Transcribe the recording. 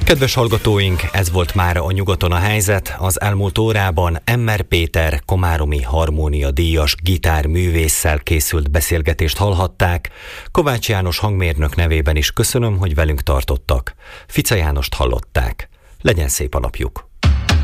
Kedves hallgatóink, ez volt mára a Nyugaton a helyzet. Az elmúlt órában Emmer Péter komáromi harmónia díjas gitárművésszel készült beszélgetést hallhatták. Kovács János hangmérnök nevében is köszönöm, hogy velünk tartottak. Fica Jánost hallották. Legyen szép a napjuk!